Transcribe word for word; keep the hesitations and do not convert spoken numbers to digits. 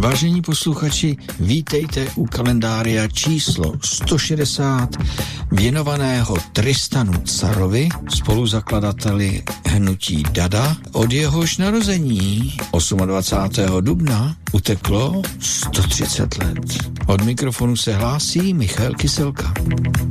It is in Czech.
Vážení posluchači, vítejte u kalendária číslo sto šedesát věnovaného Tristanu Carovi, spoluzakladateli hnutí Dada, od jehož narození dvacátého osmého dubna uteklo sto třicet let. Od mikrofonu se hlásí Michal Kyselka.